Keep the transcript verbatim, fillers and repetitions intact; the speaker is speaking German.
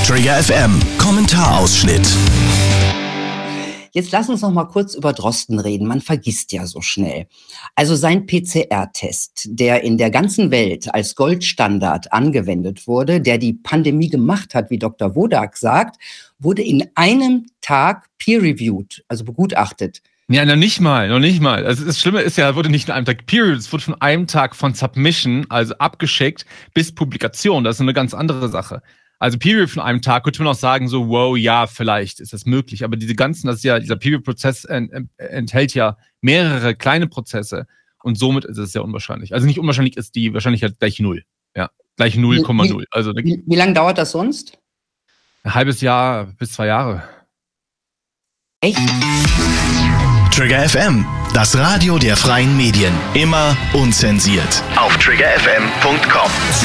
Trigger F M, Kommentarausschnitt. Jetzt lass uns noch mal kurz über Drosten reden. Man vergisst ja so schnell. Also sein P C R-Test, der in der ganzen Welt als Goldstandard angewendet wurde, der die Pandemie gemacht hat, wie Doktor Wodak sagt, wurde in einem Tag peer-reviewed, also begutachtet. Ja, noch nicht mal, noch nicht mal. Also das Schlimme ist ja, es wurde nicht in einem Tag peer-reviewed, es wurde von einem Tag von Submission, also abgeschickt, bis Publikation. Das ist eine ganz andere Sache. Also Peer-Review von einem Tag könnte man auch sagen, so, wow, ja, vielleicht ist das möglich. Aber diese ganzen, das ist ja, dieser Peer-Review-Prozess ent, enthält ja mehrere kleine Prozesse und somit ist es sehr unwahrscheinlich. Also nicht unwahrscheinlich ist die Wahrscheinlichkeit gleich null. Ja, gleich null Komma null. Also wie, wie lange dauert das sonst? Ein halbes Jahr bis zwei Jahre. Echt? Trigger F M, das Radio der freien Medien. Immer unzensiert. Auf trigger f m punkt com.